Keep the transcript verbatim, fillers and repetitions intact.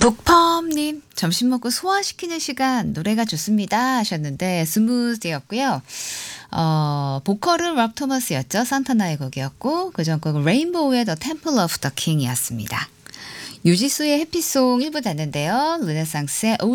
북펌님 점심 먹고 소화시키는 시간 노래가 좋습니다 하셨는데 스무디였고요. 어, 보컬은 럽 토머스였죠. 산타나의 곡이었고 그전 곡은 레인보우의 The Temple of the King이었습니다. 유지수의 해피송 일 부 됐는데요. 르네상스의